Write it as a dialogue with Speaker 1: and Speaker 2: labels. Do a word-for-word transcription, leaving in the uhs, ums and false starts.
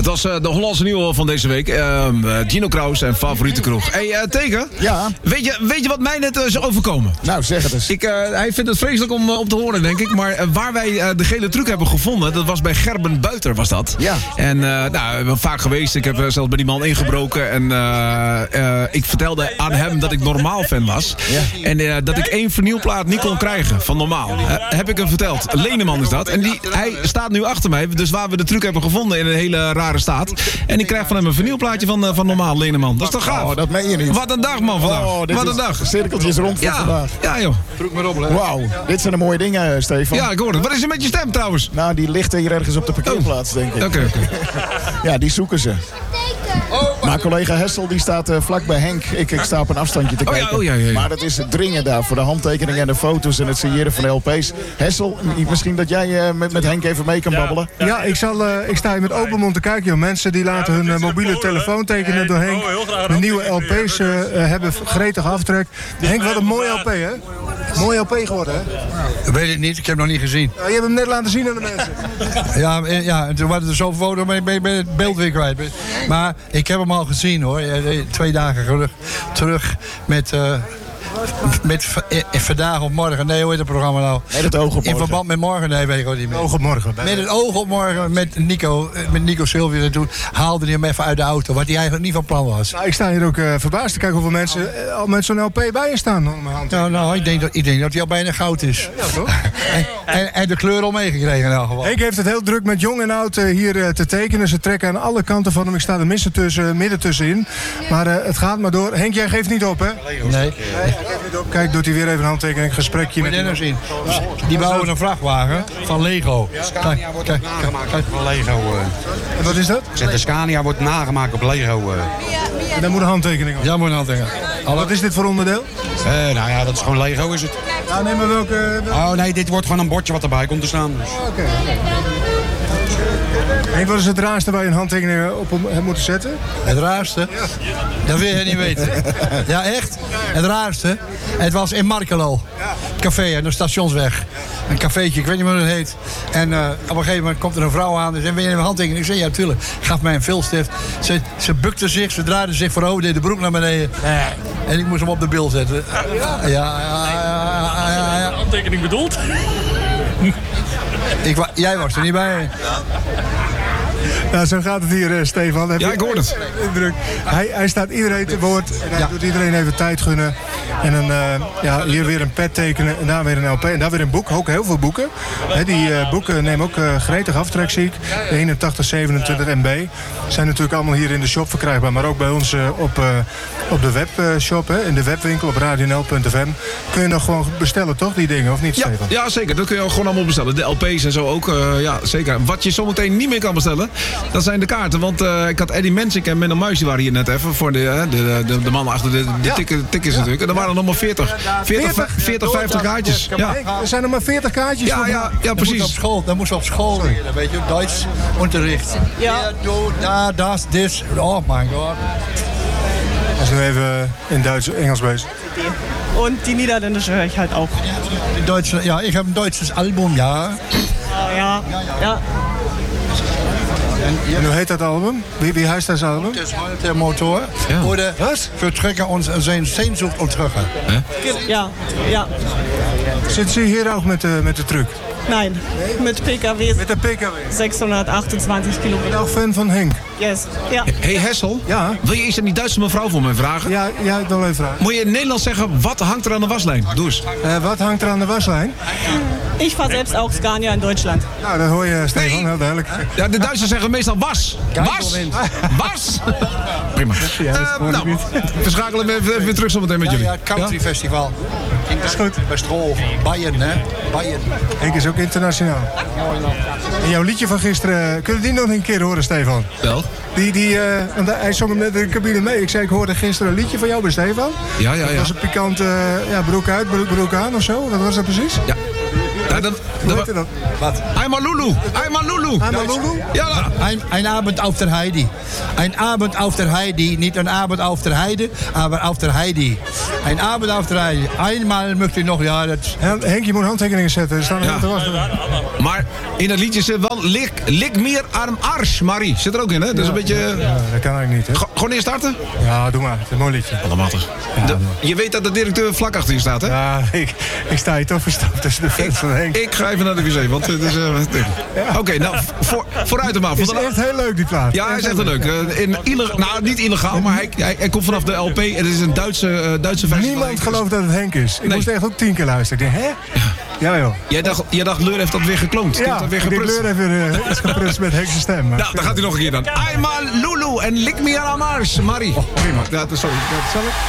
Speaker 1: was uh, de Hollandse nieuwe van deze week. Uh, Gino Kraus en Favoriete Kroeg. Hey, uh, Teken?
Speaker 2: Ja?
Speaker 1: Weet je, weet je wat mij net uh, is overkomen?
Speaker 2: Nou, zeg het eens.
Speaker 1: Ik, uh, hij vindt het vreselijk om, uh, om te horen, denk ik. Maar uh, waar wij uh, de gele truc hebben gevonden, dat was bij Gerben Buiter, was dat.
Speaker 2: Ja.
Speaker 1: En uh, nou, we hebben vaak geweest. Ik heb uh, zelfs bij die man ingebroken. En uh, uh, ik vertelde aan hem dat ik Normaal fan was. Ja. En uh, dat ik één vinylplaat niet kon krijgen van Normaal. Uh, heb ik hem verteld. Leneman is dat. En die, hij staat nu achter mij. Dus waar we de truc hebben gevonden in een hele rare staat. En ik krijg van hem een vinylplaatje van, uh, van Normaal, Leneman. Dat is toch gaaf?
Speaker 2: Oh, dat meen je niet.
Speaker 1: Wat een dag, man, vandaag.
Speaker 2: Oh,
Speaker 1: Wat een dag.
Speaker 2: Cirkeltjes rond voor
Speaker 1: ja.
Speaker 2: vandaag.
Speaker 1: Ja, joh.
Speaker 3: Druk maar op, hè.
Speaker 2: Wauw, dit zijn de mooie dingen, Stefan.
Speaker 1: Ja, ik hoor het. Wat is er met je stem, trouwens?
Speaker 2: Nou, die ligt hier ergens op de parkeerplaats, denk ik.
Speaker 1: Oké, okay, oké.
Speaker 2: Okay. Ja, die zoeken ze. Maar collega Hessel die staat uh, vlak bij Henk. Ik, ik sta op een afstandje te kijken.
Speaker 1: Oh ja, oh ja, ja, ja.
Speaker 2: Maar dat is dringen daar voor de handtekeningen en de foto's en het signeren van de L P's. Hessel, misschien dat jij uh, met, met Henk even mee kan babbelen?
Speaker 4: Ja, ja ik, zal, uh, ik sta hier met open mond te kijken. Joh. Mensen die laten hun uh, mobiele telefoon tekenen door Henk. De nieuwe L P's uh, uh, hebben gretig aftrek. Henk, wat een mooie L P, hè? Mooi L P geworden, hè?
Speaker 3: Ik weet het niet, ik heb hem nog niet gezien.
Speaker 4: Ja, je hebt hem net laten zien aan de mensen.
Speaker 3: Ja, ja, en toen waren er zoveel foto's, maar ik ben, ben het beeld weer kwijt. Maar ik heb hem al gezien, hoor. Twee dagen terug, terug met... Uh, Met v- vandaag of morgen, nee, hoe heet het programma nou?
Speaker 2: Met het oog op morgen.
Speaker 3: In verband met morgen, nee, weet ik ook niet meer.
Speaker 4: Oog op morgen.
Speaker 3: Met het oog op morgen, met Nico, met Nico Sylvius. En toen haalde hij hem even uit de auto, wat hij eigenlijk niet van plan was.
Speaker 4: Nou, ik sta hier ook uh, verbaasd te kijken hoeveel mensen uh, al met zo'n L P bij je staan. Om mijn hand.
Speaker 3: Nou, nou ik, denk dat, ik denk dat hij al bijna goud is.
Speaker 4: Ja, toch?
Speaker 3: en, en, en de kleur al meegekregen in elk geval.
Speaker 4: Henk heeft het heel druk met jong en oud uh, hier uh, te tekenen. Ze trekken aan alle kanten van hem. Ik sta er midden, tussen, midden tussenin. Maar uh, het gaat maar door. Henk, jij geeft niet op, hè?
Speaker 3: Nee.
Speaker 4: Nee, hij geeft niet op. Kijk, doet hij weer even een handtekening, een gesprekje met
Speaker 3: hem. Zien. Die bouwen een vrachtwagen van Lego.
Speaker 5: De Scania wordt ook nagemaakt op Lego. Uh.
Speaker 4: En wat is dat?
Speaker 5: Zeg, de Scania wordt nagemaakt op Lego. Uh.
Speaker 4: En daar moet een handtekening op.
Speaker 3: Ja, moet een handtekening.
Speaker 4: Wat is dit voor onderdeel?
Speaker 5: Uh, nou ja, dat is gewoon Lego, is het.
Speaker 4: Ja, nee, maar welke... welke...
Speaker 5: Oh nee, dit wordt gewoon een bordje wat erbij komt te staan. Dus.
Speaker 4: Oké, okay, oké. Okay. En wat is het raarste waar je een handtekening op hebt moeten zetten?
Speaker 3: Het raarste? Ja. Dat wil je niet weten. Ja, echt? Het raarste? Het was in Markelo. Café aan de Stationsweg. Een cafeetje, ik weet niet meer hoe het heet. En uh, op een gegeven moment komt er een vrouw aan. En zei, wil je een handtekening? Ik zei, ja, tuurlijk. Gaf mij een vilstift. Ze, ze bukte zich, ze draaide zich voorover, deed de broek naar beneden. Nee. En ik moest hem op de bil zetten. Ja, ja, ja, ja, ja, ja.
Speaker 6: Handtekening bedoeld?
Speaker 3: Ik, jij was er niet bij.
Speaker 4: Nou, zo gaat het hier, uh, Stefan. Heb
Speaker 1: ja, ik hoor het.
Speaker 4: Hij, hij staat iedereen te woord en hij ja. doet iedereen even tijd gunnen. En dan uh, ja, hier weer een pet tekenen en daar weer een L P en daar weer een boek. Ook heel veel boeken. He, die uh, boeken nemen ook uh, gretig aftrek, zie ik. De eenentachtig zevenentwintig M B. Zijn natuurlijk allemaal hier in de shop verkrijgbaar. Maar ook bij ons uh, op, uh, op de webshop, uh, in de webwinkel op radio n l punt f m. Kun je nog gewoon bestellen, toch, die dingen? Of niet,
Speaker 1: ja,
Speaker 4: Stefan?
Speaker 1: Ja, zeker. Dat kun je gewoon allemaal bestellen. De L P's en zo ook. Uh, ja, zeker. Wat je zometeen niet meer kan bestellen, dat zijn de kaarten. Want uh, ik had Eddie Mensink en Menno Muis, die waren hier net even. Voor de, de, de, de mannen achter de, de ja. tikken, tikkers ja. natuurlijk. En er waren er nog maar veertig, veertig, veertig, vijftig kaartjes. Ja.
Speaker 4: Er zijn nog maar veertig kaartjes.
Speaker 1: Ja, ja, ja, precies.
Speaker 3: Dat moest op school, dat moest op school leren, weet je. Duits onderricht. Ja. Ja, dat, dit. Oh my god.
Speaker 4: Ik was nu even in Duits, Engels bezig.
Speaker 7: Und die Niederländische höre ich halt auch.
Speaker 3: Die Deutsche, ja, ich habe ein deutsches Album, ja.
Speaker 7: Ja, ja. ja.
Speaker 4: En, en hoe heet dat album? Wie, wie heet dat album?
Speaker 3: Het is der Motor. Ja. Oder was? Für Trekker ons zijn Sehnsucht und Trücher.
Speaker 7: Ja, ja.
Speaker 4: Zitten ze hier ook met de, met de truck?
Speaker 7: Nein, met P K W's.
Speaker 4: Met de P K W?
Speaker 7: zeshonderdachtundzwanzig kilometer.
Speaker 4: Ook fan van Henk?
Speaker 7: Yes, ja.
Speaker 1: Hey Hessel,
Speaker 4: ja?
Speaker 1: Wil je eens aan die Duitse mevrouw voor mij vragen?
Speaker 4: Ja, ja, ik wil even vragen.
Speaker 1: Moet je in Nederland zeggen, wat hangt er aan de waslijn? Doe eens.
Speaker 4: Uh, wat hangt er aan de waslijn?
Speaker 7: Ik vaar zelfs ook Scania in Duitsland.
Speaker 4: Nou, dat hoor je, Stefan, nee. Heel duidelijk.
Speaker 1: Ja, de Duitsers zeggen meestal was. Was! Was! Prima. Uh, nou, we schakelen even, even terug zometeen met jullie.
Speaker 3: Ja, ja, Country ja? Festival.
Speaker 4: Dat is goed.
Speaker 3: Bij Strol. Bayern, hè? Bayern.
Speaker 4: Henk is ook internationaal. En jouw liedje van gisteren, kunnen we die nog een keer horen, Stefan?
Speaker 1: Wel?
Speaker 4: Die, die, uh, want hij zong hem net in de cabine mee. Ik zei, ik hoorde gisteren een liedje van jou bij Stefan.
Speaker 1: Ja, ja, ja.
Speaker 4: Dat was een pikant uh, ja, broek uit, broek, broek aan of zo. Wat was dat precies?
Speaker 1: Ja. Ja, Ja, dan,
Speaker 4: Hoe
Speaker 1: dan,
Speaker 4: heette dat?
Speaker 3: Wat?
Speaker 1: Einmal Lulu. Einmal Lulu.
Speaker 4: Einmal Lulu?
Speaker 1: Ja,
Speaker 3: Ein, ein Abend auf der Heidi. Ein Abend auf der Heidi. Nicht ein Abend auf der Heide, aber auf der Heidi. Ein Abend auf der Heidi. Einmal möchte ich nog, ja, dat...
Speaker 4: En Henk, je moet handtekeningen zetten. Er staan
Speaker 1: Ja.
Speaker 4: heel te wachten.
Speaker 1: maar in het liedje zit wel lik, lik meer arm ars, Marie. Zit er ook in, hè? Dat is een beetje...
Speaker 4: Ja, dat kan eigenlijk niet, hè?
Speaker 1: Go- Gewoon eerst starten?
Speaker 4: Ja, doe maar. Het is een mooi liedje.
Speaker 1: Allemachtig. De- Je weet dat de directeur vlak achter je staat, hè?
Speaker 4: Ja, ik, ik sta hier toch verstopt tussen de fans van Henk.
Speaker 1: Ik ga even naar de wc, want het is... eh, Oké, nou, voor, vooruit hem af.
Speaker 4: Het is echt heel leuk, die plaat.
Speaker 1: Ja, hij is echt heel leuk. Eh, In ille- nou, niet illegaal, maar hij, hij, hij komt vanaf de L P. En het is een Duitse, eh, Duitse versie. van
Speaker 4: Niemand
Speaker 1: Henk.
Speaker 4: gelooft dat het Henk is. Ik
Speaker 1: Nee.
Speaker 4: moest echt ook tien keer luisteren. Ik denk, hè? Ja, joh.
Speaker 1: Jij dacht, jij dacht, Leur heeft dat weer gekloond. Die heeft
Speaker 4: Ja,
Speaker 1: dat weer
Speaker 4: die
Speaker 1: geprutst.
Speaker 4: kleur heeft weer uh, iets geprutst met Henk's stem. Maar
Speaker 1: Nou, dan gaat hij nog een keer dan. Einmal Lulu en lik me aan Mars, Marie.
Speaker 4: prima.
Speaker 1: Ja, sorry. Dat zal ik.